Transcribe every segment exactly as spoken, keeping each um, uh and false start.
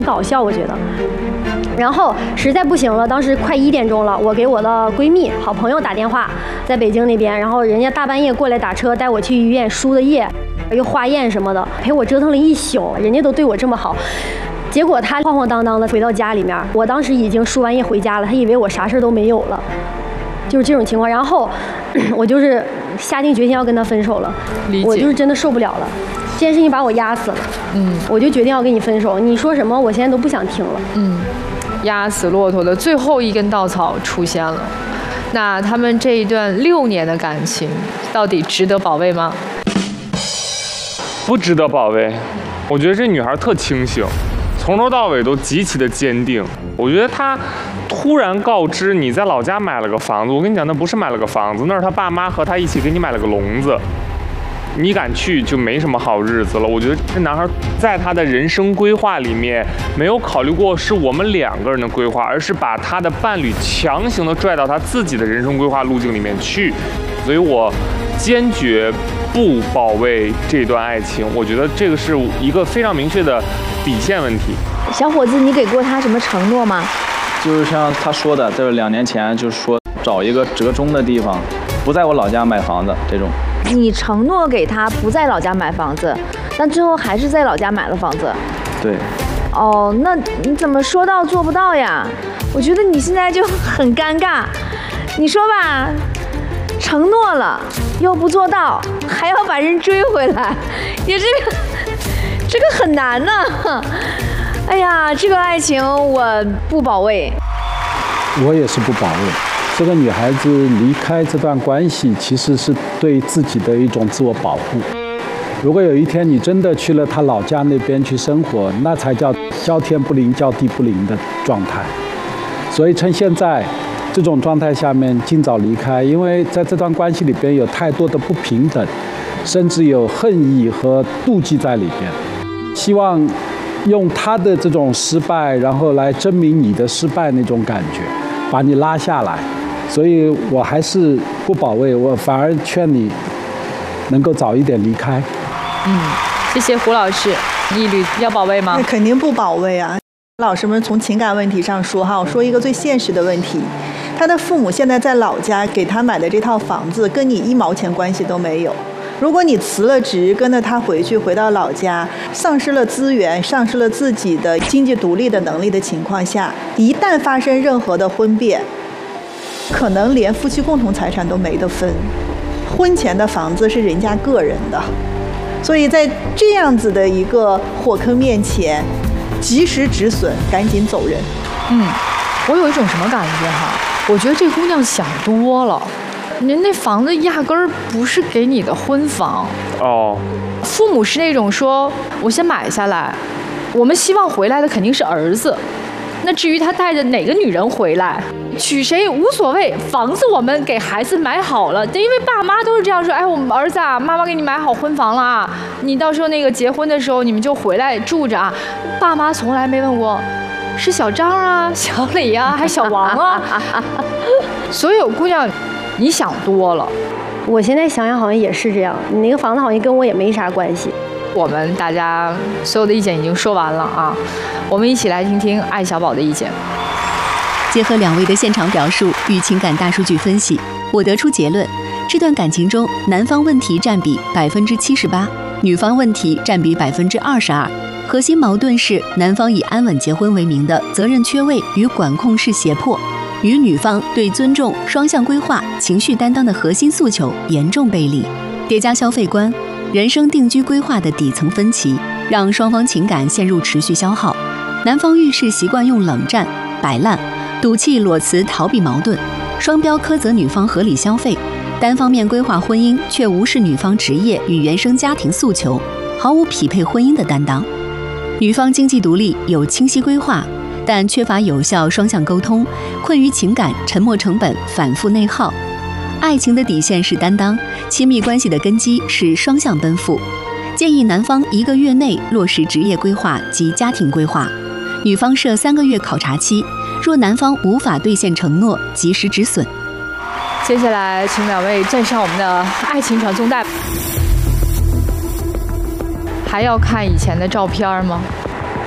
搞笑，我觉得。然后实在不行了，当时快一点钟了，我给我的闺蜜、好朋友打电话，在北京那边，然后人家大半夜过来打车带我去医院输的液，又化验什么的，陪我折腾了一宿，人家都对我这么好。结果他晃晃荡荡的回到家里面，我当时已经输完液回家了，他以为我啥事都没有了，就是这种情况。然后我就是下定决心要跟他分手了，我就是真的受不了了。这件事情把我压死了，嗯，我就决定要跟你分手。你说什么，我现在都不想听了。 嗯，压死骆驼的最后一根稻草出现了。那他们这一段六年的感情，到底值得保卫吗？ 不值得保卫。我觉得这女孩特清醒，从头到尾都极其的坚定。我觉得她突然告知你在老家买了个房子，我跟你讲，那不是买了个房子，那是她爸妈和她一起给你买了个笼子。你敢去就没什么好日子了。我觉得这男孩在他的人生规划里面没有考虑过是我们两个人的规划，而是把他的伴侣强行的拽到他自己的人生规划路径里面去。所以我坚决不保卫这段爱情。我觉得这个是一个非常明确的底线问题。 小伙子，你给过他什么承诺吗？ 就是像他说的，这两年前就是说找一个折中的地方，不在我老家买房子这种。 你承诺给他不在老家买房子，但最后还是在老家买了房子。 对。 哦，那你怎么说到做不到呀？我觉得你现在就很尴尬。你说吧，承诺了又不做到，还要把人追回来，也这个这个很难呢。哎呀，这个爱情我不保卫。 我也是不保卫。这个女孩子离开这段关系，其实是对自己的一种自我保护。如果有一天你真的去了她老家那边去生活，那才叫叫天不灵叫地不灵的状态。所以趁现在这种状态下面尽早离开，因为在这段关系里边有太多的不平等，甚至有恨意和妒忌在里边。希望用她的这种失败，然后来证明你的失败那种感觉，把你拉下来。所以我还是不保卫，我反而劝你能够早一点离开。 嗯，谢谢胡老师。一律要保卫吗？ 那肯定不保卫啊！老师们从情感问题上说哈，我说一个最现实的问题，他的父母现在在老家给他买的这套房子，跟你一毛钱关系都没有。如果你辞了职，跟着他回去，回到老家，丧失了资源，丧失了自己的经济独立的能力的情况下，一旦发生任何的婚变，可能连夫妻共同财产都没得分，婚前的房子是人家个人的，所以在这样子的一个火坑面前，及时止损，赶紧走人。 嗯，我有一种什么感觉哈？我觉得这姑娘想多了，人那房子压根儿不是给你的婚房哦， 父母是那种说，我先买下来，我们希望回来的肯定是儿子。那至于他带着哪个女人回来，娶谁无所谓，房子我们给孩子买好了，因为爸妈都是这样说，哎，我们儿子啊，妈妈给你买好婚房了啊，你到时候那个结婚的时候你们就回来住着啊。爸妈从来没问过是小张啊、小李啊还是小王啊。所有姑娘，你想多了。 我现在想想好像也是这样，你那个房子好像跟我也没啥关系。 我们大家所有的意见已经说完了啊，我们一起来听听艾小宝的意见。 结合两位的现场表述与情感大数据分析，我得出结论：这段感情中，男方问题占比百分之七十八，女方问题占比百分之二十二。核心矛盾是男方以安稳结婚为名的责任缺位与管控式胁迫，与女方对尊重、双向规划、情绪担当的核心诉求严重背离，叠加消费观、人生定居规划的底层分歧，让双方情感陷入持续消耗。男方遇事习惯用冷战、摆烂、赌气裸辞逃避矛盾，双标苛责女方合理消费，单方面规划婚姻却无视女方职业与原生家庭诉求，毫无匹配婚姻的担当。女方经济独立，有清晰规划，但缺乏有效双向沟通，困于情感沉没成本，反复内耗。爱情的底线是担当，亲密关系的根基是双向奔赴。建议男方一个月内落实职业规划及家庭规划，女方设三个月考察期，若男方无法兑现承诺，及时止损。 接下来请两位站上我们的爱情传送带。还要看以前的照片吗？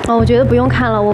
哦，我觉得不用看了，我